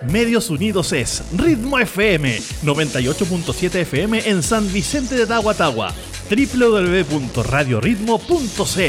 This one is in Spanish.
Medios Unidos es Ritmo FM, 98.7 FM en San Vicente de Tagua, www.radioritmo.cl.